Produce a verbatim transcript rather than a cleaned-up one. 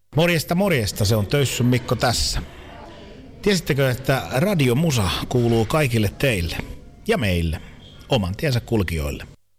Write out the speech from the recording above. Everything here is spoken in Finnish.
Morjesta, morjesta, se on Töyssyn Mikko tässä. Tiesittekö, että radiomusa kuuluu kaikille teille ja meille, oman tiensä kulkijoille?